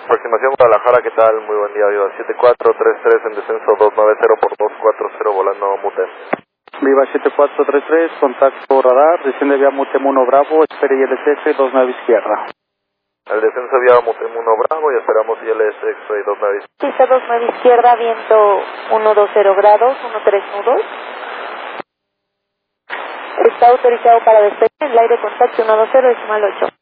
Aproximación Guadalajara, ¿qué tal? Muy buen día, Viva 7433 en descenso 290 por 240 volando Mutem. Viva 7433, contacto radar, desciende vía Mutem 1 Bravo, espere ILS 29 izquierda. El descenso vía Mutem 1 Bravo y esperamos ILS X-Ray 29. Pista 29 izquierda, viento 120 grados, 13 nudos. Está autorizado para despegue, el aire contacto 120 decimal 8.